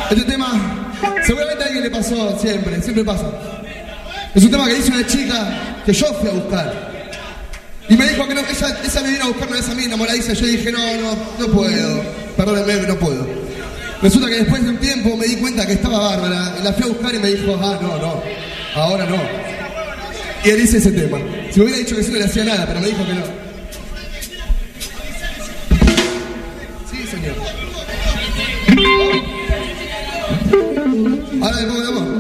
Este tema, seguramente a alguien le pasó siempre pasa. Es un tema que dice una chica que yo fui a buscar. Y me dijo que no, ella me vino a buscar una vez a mí, enamoradiza. Yo dije, no puedo. Perdónenme, no puedo. Resulta que después de un tiempo me di cuenta que estaba bárbara. La fui a buscar y me dijo, no, ahora no. Y él hice ese tema. Si me hubiera dicho que sí no le hacía nada, pero me dijo que no. Sí, señor. Ahora le pongo la voz.